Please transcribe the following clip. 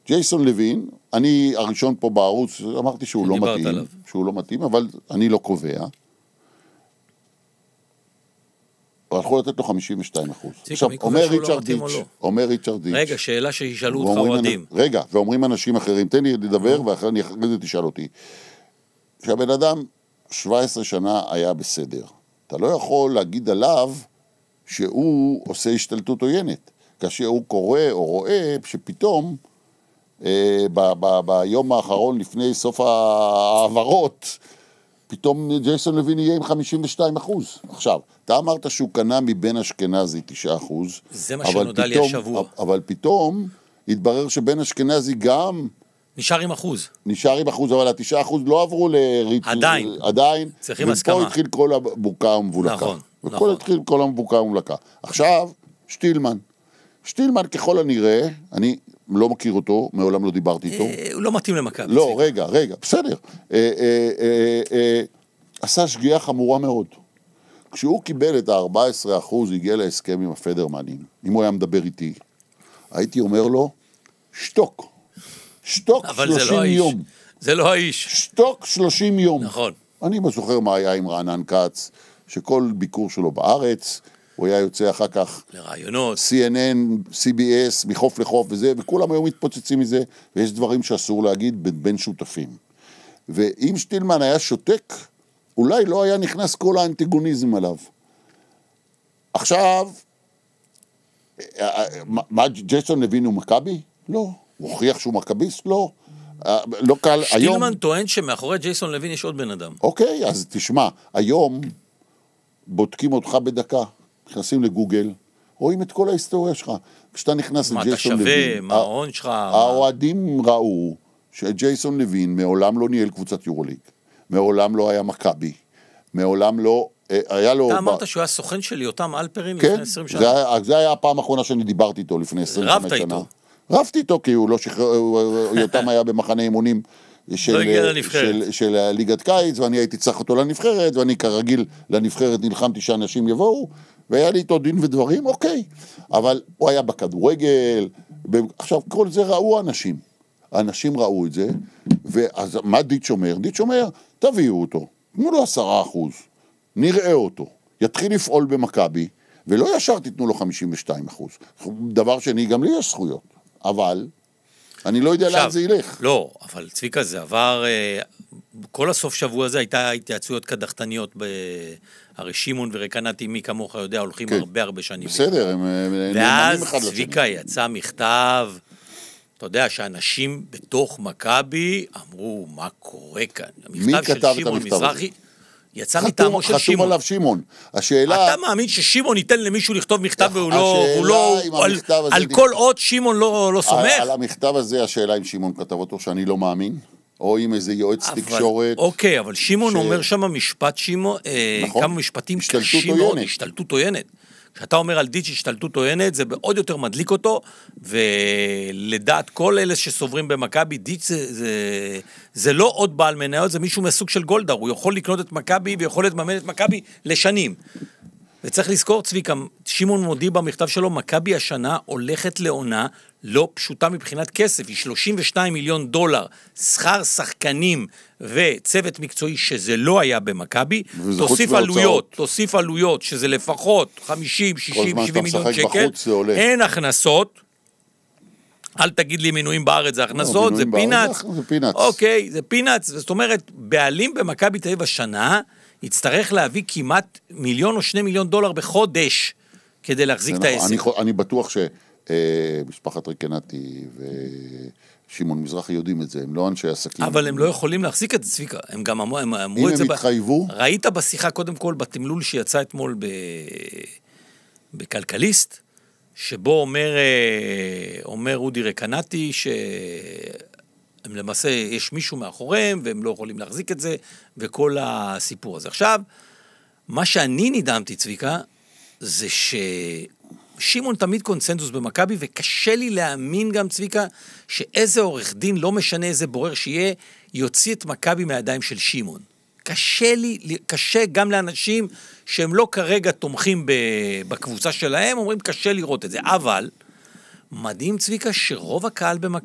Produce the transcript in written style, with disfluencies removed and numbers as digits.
ג'ייסון לוין, אני הראשון פה בערוץ, אמרתי שהוא לא מתאים, שהוא לא מתאים, אבל אני לא קובע. הלכו לתת לו 52%. עכשיו, אומר ריצ'רד דיץ'. רגע, שאלה שישאלו אותך אוהדים. רגע, ואומרים אנשים אחרים, תן לי לדבר, ואחרי זה תשאל אותי. שהבן אדם 17 שנה היה בסדר. אתה לא יכול להגיד עליו שהוא עושה השתלטות עוינת. כאשר הוא קורא או רואה שפתאום ביום האחרון לפני סוף העברות, פתאום ג'ייסון לוין יהיה עם 52%. עכשיו, אתה אמרת שהוא קנה מבן אשכנזי 9%. זה מה שנודע לי השבוע. אבל פתאום התברר שבן אשכנזי גם נשאר עם אחוז. נשאר עם אחוז, אבל 9% לא עברו לריצ'רד. עדיין. צריכים הסכמה. ופה התחיל כל הבוקה ומבולקה. נכון. ופה התחיל כל הבוקה ומבולקה. עכשיו, שטילמן. שטילמן ככל הנראה, אני לא מכיר אותו, מעולם לא דיברתי איתו. הוא לא מתאים למכבי. לא, רגע, בסדר. עשה שגיאה חמורה מאוד. כשהוא קיבל את ה-14%, הגיע להסכם עם הפדרמנים. אם הוא היה מדבר איתי, הייתי אומר לו, שתוק 30 יום. זה לא האיש. שתוק 30 יום. נכון. אני זוכר מה היה עם רענן כץ, שכל ביקור שלו בארץ, הוא היה יוצא אחר כך לרעיונות, CNN, CBS, מחוף לחוף וזה, וכולם היו מתפוצצים מזה, ויש דברים שאסור להגיד בין שותפים. ואם שטילמן היה שותק, אולי לא היה נכנס כל האנטיגוניזם עליו. עכשיו, מה ג'ייסון לוין הוא מכבי? לא. הוא הוכיח שהוא מכביסט? לא. לא קל, היום... שטילמן טוען שמאחורי ג'ייסון לוין יש עוד בן אדם. אוקיי, אז תשמע, היום בודקים אותך בדקה, נכנסים לגוגל, רואים את כל ההיסטוריה שלך. כשאתה נכנס לג'ייסון לוין... מה אתה שווה, מה ההון שלך... האוהדים ראו שג'ייסון לוין מעולם לא ניהל קבוצת יורוליג, מעולם לא היה מכבי, מעולם לא... היה לו... אתה אמרת שהוא היה סוכן שלי, אותם אלפרים לפני 20 שנה. כן, זה היה הפעם האחרונה שאני דיברתי איתו לפני 25 שנה. רבת איתו. רבתי איתו, כי הוא לא שחרר, יותם היה במחנה אימונים של ליגת קיץ, ואני הייתי צריך אותו לנבחרת, ואני כרגיל לנבחרת נלחמתי שאנשים יבואו, והיה לי איתו דין ודברים, אוקיי. אבל הוא היה בכדורגל, עכשיו כל זה ראו אנשים. האנשים ראו את זה, ואז מה דיץ' אומר? דיץ' אומר, תביאו אותו, תנו לו 10%, נראה אותו, יתחיל לפעול במכבי, ולא ישר תיתנו לו 52%. דבר שני, גם לי יש זכויות. אבל אני לא יודע לאן זה ילך. לא, אבל צביקה, זה עבר, כל הסוף שבוע הזה הייתה התייעצויות קדחתניות, הרי שימון ורקנתי, מי כמוך יודע, הולכים הרבה שנים. בסדר, הם ואז צביקה יצא מכתב, אתה יודע שהאנשים בתוך מכבי אמרו, מה קורה כאן? מי כתב את המכתב הזה? יצא מטעמו של שימון. חתום עליו שימון. השאלה... אתה מאמין ששימון ייתן למישהו לכתוב מכתב והוא לא... על כל עוד שימון לא סומך? על המכתב הזה השאלה אם שימון כתב אותו שאני לא מאמין, או אם איזה יועץ תקשורת... אוקיי, אבל שימון אומר שם משפט שימון, כמה משפטים קשים מאוד, השתלטות עוינת. כשאתה אומר על דיץ' השתלטות עוינת, זה עוד יותר מדליק אותו, ולדעת כל אלה שסוברים במכבי, דיץ' זה לא עוד בעל מניות, זה מישהו מסוג של גולדהר, הוא יכול לקנות את מכבי, ויכול לממן את מכבי לשנים. וצריך לזכור, צביקה, שימון מודי במכתב שלו, מכבי השנה הולכת לעונה לא פשוטה מבחינת כסף, היא $32 מיליון, שכר שחקנים וצוות מקצועי שזה לא היה במכבי, תוסיף עלויות שזה לפחות 50, 60, 70 מיליון שקל, אין הכנסות, אל תגיד לי מינויים בארץ זה הכנסות, זה פינאץ, אוקיי, זה פינאץ, זאת אומרת, בעלים במכבי תל אביב השנה, יצטרך להביא כמעט $1 מיליון או $2 מיליון בחודש, כדי להחזיק את העסק. אני בטוח שמשפחת רקנתי ושימון מזרחי יודעים את זה, הם לא אנשי עסקים. אבל הם לא יכולים להחזיק את זה, צביקה. הם גם אמרו את זה. אם הם התחייבו? ראית בשיחה קודם כל, בתמלול שיצא אתמול בכלכליסט, שבו אומר אודי רקנתי הם למעשה, יש מישהו מאחוריהם, והם לא יכולים להחזיק את זה, וכל הסיפור הזה. עכשיו, מה שאני נדהמתי, צביקה, זה ששימון תמיד קונסנזוס במכבי, וקשה לי להאמין גם, צביקה, שאיזה עורך דין, לא משנה איזה בורר שיהיה, יוציא את מכבי מהידיים של שימון. קשה גם לאנשים שהם לא כרגע תומכים בקבוצה שלהם, אומרים קשה לראות את זה, אבל מדהים, צביקה, שרוב הקהל